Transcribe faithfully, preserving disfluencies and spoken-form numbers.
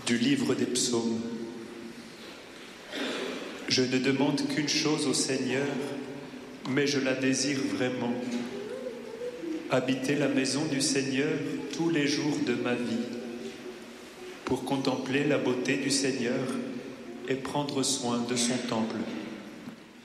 Du livre des psaumes. Je ne demande qu'une chose au Seigneur, mais je la désire vraiment. Habiter la maison du Seigneur tous les jours de ma vie, pour contempler la beauté du Seigneur et prendre soin de son temple.